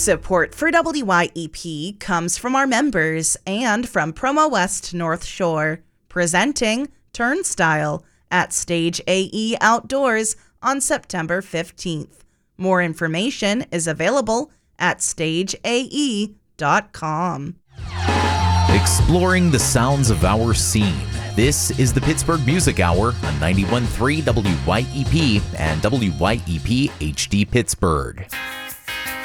Support for WYEP comes from our members and from Promo West North Shore, presenting Turnstile at Stage AE Outdoors on September 15th. More information is available at stageae.com. Exploring the sounds of our scene. This is the Pittsburgh Music Hour on 91.3 WYEP and WYEP HD Pittsburgh.